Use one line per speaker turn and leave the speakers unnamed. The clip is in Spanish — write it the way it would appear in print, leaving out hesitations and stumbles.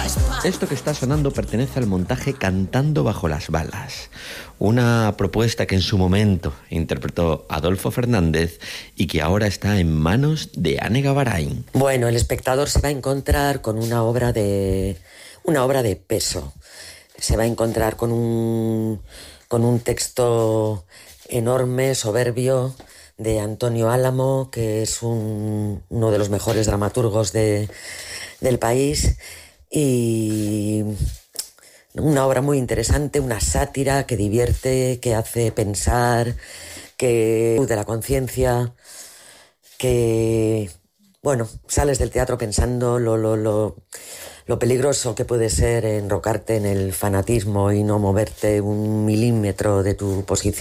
Esto que está sonando pertenece al montaje Cantando bajo las balas, una propuesta que en su momento interpretó Adolfo Fernández y que ahora está en manos de Ane Gavarain.
Bueno, el espectador se va a encontrar con una obra de peso. Se va a encontrar con un texto enorme, soberbio, de Antonio Álamo, que es uno de los mejores dramaturgos del país, y una obra muy interesante, una sátira que divierte, que hace pensar, que de la conciencia, que, bueno, sales del teatro pensando lo peligroso que puede ser enrocarte en el fanatismo y no moverte un milímetro de tu posición.